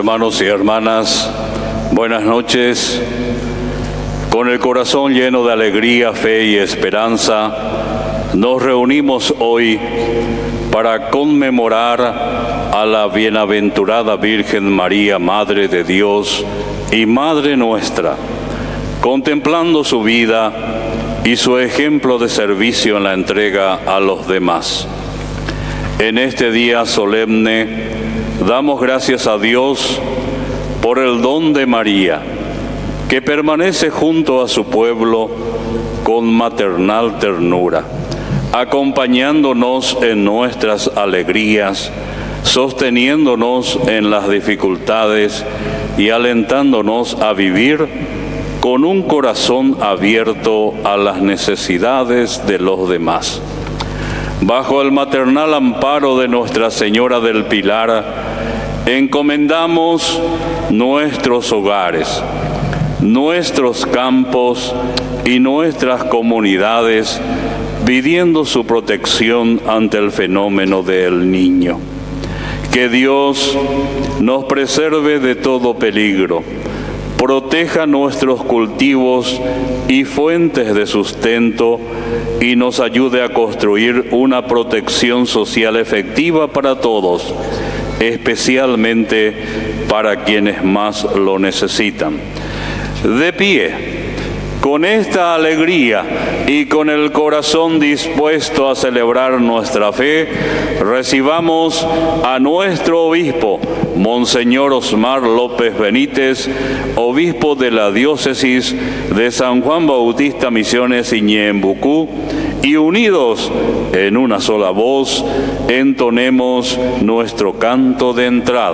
hermanos y hermanas, buenas noches. Con el corazón lleno de alegría, fe y esperanza, nos reunimos hoy para conmemorar a la bienaventurada Virgen María, Madre de Dios y Madre nuestra, contemplando su vida y su ejemplo de servicio en la entrega a los demás. En este día solemne, damos gracias a Dios por el don de María, que permanece junto a su pueblo con maternal ternura, acompañándonos en nuestras alegrías, sosteniéndonos en las dificultades y alentándonos a vivir con un corazón abierto a las necesidades de los demás. Bajo el maternal amparo de Nuestra Señora del Pilar, encomendamos nuestros hogares, nuestros campos y nuestras comunidades, pidiendo su protección ante el fenómeno del niño. Que Dios nos preserve de todo peligro, proteja nuestros cultivos y fuentes de sustento y nos ayude a construir una protección social efectiva para todos, especialmente para quienes más lo necesitan. De pie, con esta alegría y con el corazón dispuesto a celebrar nuestra fe, recibamos a nuestro obispo, Monseñor Osmar López Benítez, obispo de la diócesis de San Juan Bautista Misiones y Ñembucú, y unidos en una sola voz, entonemos nuestro canto de entrada.